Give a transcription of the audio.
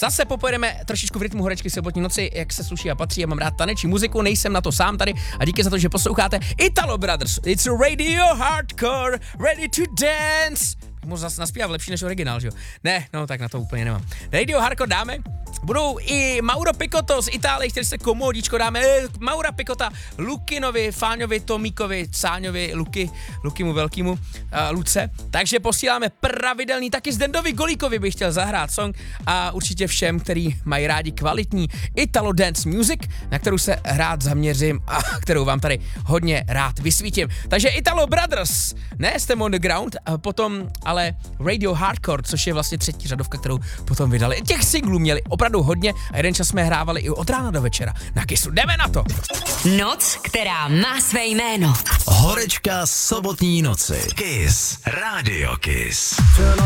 Zase popojedeme trošičku v rytmu horečky sobotní noci, jak se sluší a patří. Já mám rád taneční muziku, nejsem na to sám tady a díky za to, že posloucháte Italo Brothers. It's Radio Hardcore, ready to dance. Můžu zase naspívat lepší než originál, že jo? Ne, no tak na to úplně nemám. Radio Hardcore dáme. Budou i Mauro Picotto z Itálie, který se komodičko dáme. Maura Picota, Lukinovi, Fáňovi, Tomíkovi, Cáňovi, Lukimu Velkýmu, Luce. Takže posíláme pravidelný, taky Zdendovi Golíkovi bych chtěl zahrát song a určitě všem, který mají rádi kvalitní Italo Dance Music, na kterou se rád zaměřím a kterou vám tady hodně rád vysvítím. Takže Italo Brothers, ne System on the Ground, a potom ale Radio Hardcore, což je vlastně třetí řadovka, kterou potom vydali. Těch singlů měli opravdu hodně a jeden čas jsme hrávali i od rána do večera na Kissu. Jdeme na to! Noc, která má své jméno. Horečka sobotní noci. Kiss. Radio Kiss.